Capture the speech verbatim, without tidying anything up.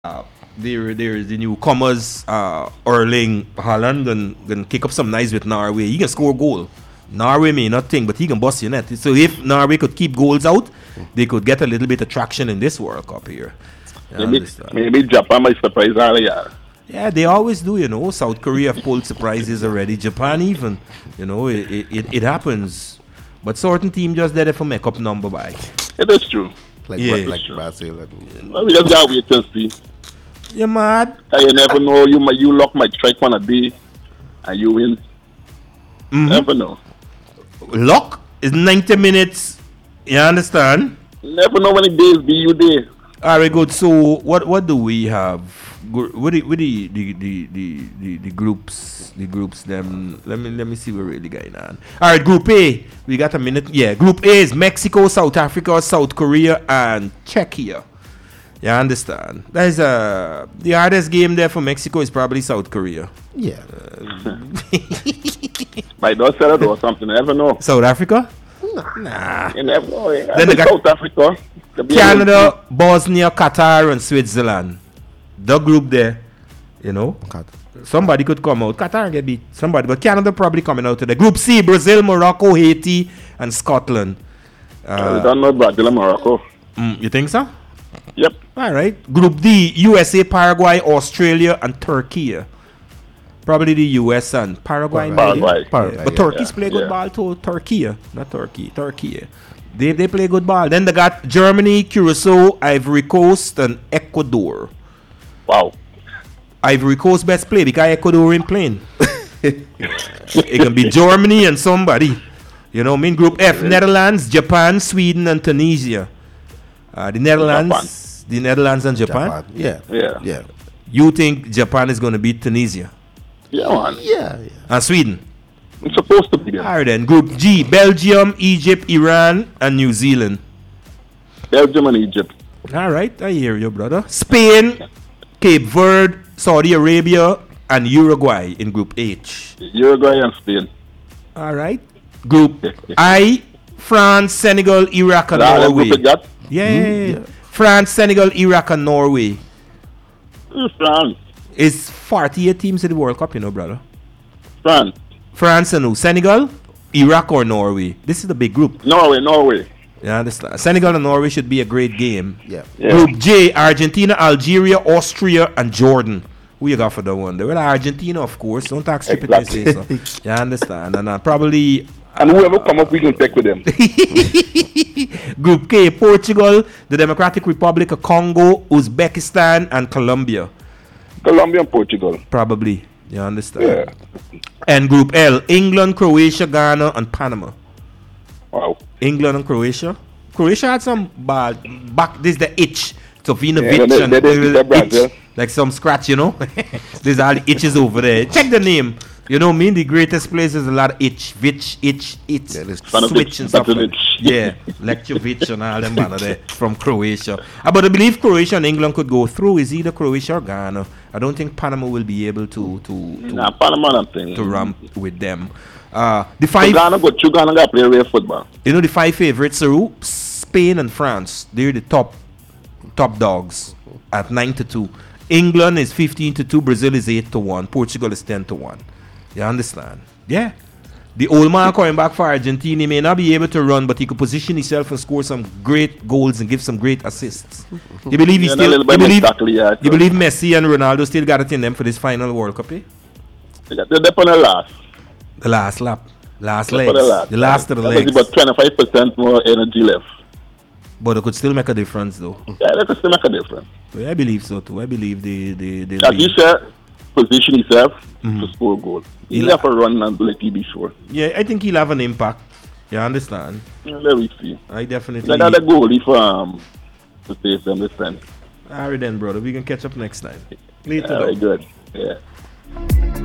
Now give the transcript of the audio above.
uh, there there's the newcomers, uh, Erling Haaland, and can kick up some nice with Norway. He can score a goal. Norway may not think, but he can bust your net. So if Norway could keep goals out, they could get a little bit of traction in this World Cup here. You Maybe, maybe Japan might surprise earlier. Yeah, they always do, you know. South Korea have pulled surprises already. Japan even, you know, it, it, it happens. But certain team just did it for make up number by. It is true. Like, Yeah. like Brazil. Well, we just gotta wait and see. You mad? And you never know. You might you luck might strike one a day, and you win. Mhm. Never know. Luck is ninety minutes. You understand? Never know when the days be you there. All right, good. So what what do we have? Gr- What the what the the, the, the, the the groups the groups them? Let me let me see what really going on. All right, Group A. We got a minute. Yeah, Group A is Mexico, South Africa, South Korea, and Czechia. You understand? That is uh the hardest game there for Mexico is probably South Korea. Yeah. Might not sell it or something. You never know. South Africa? Nah. You never know. Yeah. Then they got- South Africa, could be a Canada, Bosnia, Qatar, and Switzerland. The group there, you know. Cut. Somebody could come out. Qatar get beat. Somebody, but Canada probably coming out today. Group C: Brazil, Morocco, Haiti, and Scotland. little- we Uh, don't know Brazil and Morocco. mm, you think so? Yep. All right. Group D: U S A, Paraguay, Australia, and Turkey. Probably the U S and Paraguay. Paraguay. maybe. Paraguay. Paraguay, Yeah, But yeah, Turkey's yeah, play good yeah. ball too. Turkey, not Turkey. Turkey. They they play good ball. Then they got Germany, Curacao, Ivory Coast, and Ecuador. Wow. Ivory Coast best play because Ecuador ain't playing. It can be Germany and somebody. You know, mean Group F: Netherlands, Japan, Sweden, and Tunisia. Uh, the Netherlands, the Netherlands and Japan. Japan. Yeah. Yeah. Yeah. You think Japan is going to beat Tunisia Yeah, man. Yeah. Yeah. and Sweden? It's supposed to be there. All right then. Group G: Belgium, Egypt, Iran, and New Zealand. Belgium and Egypt. All right, I hear you, brother. Spain, Cape Verde, Saudi Arabia, and Uruguay in Group H. Uruguay and Spain. All right. Group I: France, Senegal, Iraq, and Now, that Norway. group we got Yeah. France, Senegal, Iraq, and Norway. is France. It's forty-eight teams in the World Cup, you know, brother. France. France and who? Senegal, Iraq, or Norway? This is the big group. Norway, Norway. You understand? Senegal and Norway should be a great game. Yeah. Yeah. Group J: Argentina, Algeria, Austria, and Jordan. Who you got for the one? Well, Argentina, of course. Don't talk stupid when you say so. You understand? And uh, probably And whoever come up, we can take with them. Group K: Portugal, the Democratic Republic of Congo, Uzbekistan, and Colombia. Colombia and Portugal. Probably. You understand? Yeah. And Group L: England, Croatia, Ghana, and Panama. Wow. England and Croatia. Croatia had some bad back. This is the itch. Sofinovic Yeah, they- and they did the beat Brazil. itch, like some scratch, you know. There's all the itches over there. Check the name. You know, me in the greatest place is a lot of itch, Vich, itch, itch, Yeah, this- switch and stuff. Like, Stanovic. yeah, Lektovic and all them banner there from Croatia. Uh, but I believe Croatia and England could go through. Is either Croatia or Ghana. I don't think Panama will be able to to to, Nah, Panama and thing. to ramp with them. Uh, the So five. Ghana go, you Ghana got play real football. You know the five favorites are who? Spain and France. They're the top top dogs at nine to two. England is fifteen to two. Brazil is eight to one. Portugal is ten to one. You understand? Yeah. The old man coming back for Argentina, he may not be able to run, but he could position himself and score some great goals and give some great assists. You believe he Yeah, a still? little You bit believe? exactly, yeah, You so- believe Messi and Ronaldo still got it in them for this final World Cup? Eh? They got they're on the last. The last lap, last They're legs, for the last. the last of the That legs. was about twenty-five percent more energy left. But it could still make a difference, though. Yeah, that could still make a difference. Well, I believe so too. I believe they they they. As you said, position himself Mhm. to score a goal. He'll Yeah. have a run and let you be sure. Yeah, I think he'll have an impact. You understand? Yeah, let me see. I definitely. Like another goalie for um to save them this time. Alright then, brother. We can catch up next time. Later. All though. right, good. Yeah.